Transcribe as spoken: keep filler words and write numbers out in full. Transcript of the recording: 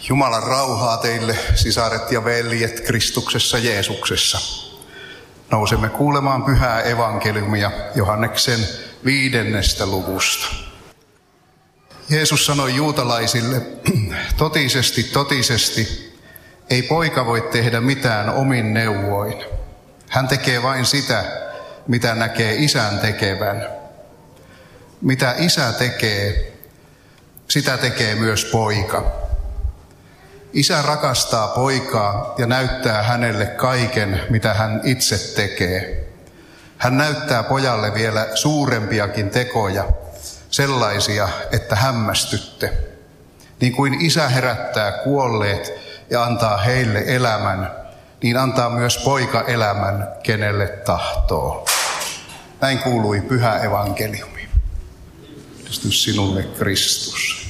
Jumalan rauhaa teille, sisaret ja veljet Kristuksessa Jeesuksessa. Nousemme kuulemaan pyhää evankeliumia Johanneksen viidennestä luvusta. Jeesus sanoi juutalaisille, totisesti, totisesti, ei poika voi tehdä mitään omin neuvoin. Hän tekee vain sitä, mitä näkee isän tekevän. Mitä isä tekee, sitä tekee myös poika. Isä rakastaa poikaa ja näyttää hänelle kaiken, mitä hän itse tekee. Hän näyttää pojalle vielä suurempiakin tekoja, sellaisia, että hämmästytte. Niin kuin isä herättää kuolleet ja antaa heille elämän, niin antaa myös poika elämän, kenelle tahtoo. Näin kuului pyhä evankeliumi. Kiitos sinulle, Kristus.